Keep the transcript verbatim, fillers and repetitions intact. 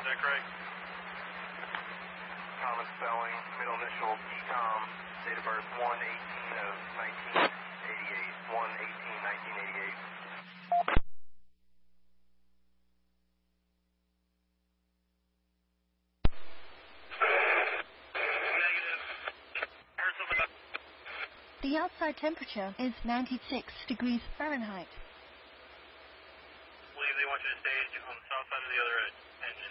that correct? Thomas Spelling, middle initial T COM, date of birth one eighteen of nineteen eighty-eight. one eighteen nineteen eighty-eight. Negative. Heard something about... The outside temperature is ninety-six degrees Fahrenheit. believe they want you to stage on the south side of the other engine.